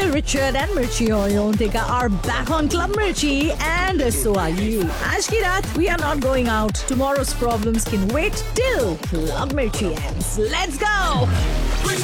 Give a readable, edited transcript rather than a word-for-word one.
Richard and Mirchi Oyontika are back on Club Mirchi, and so are you. आज की रात, we are not going out. Tomorrow's problems can wait till Club Mirchi ends. Let's go!